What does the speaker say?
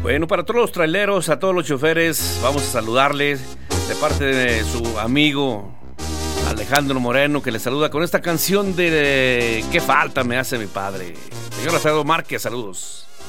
Bueno, para todos los traileros, a todos los choferes, vamos a saludarles de parte de su amigo Alejandro Moreno, que les saluda con esta canción de ¿Qué falta me hace mi padre? Señor Alfredo Márquez, saludos.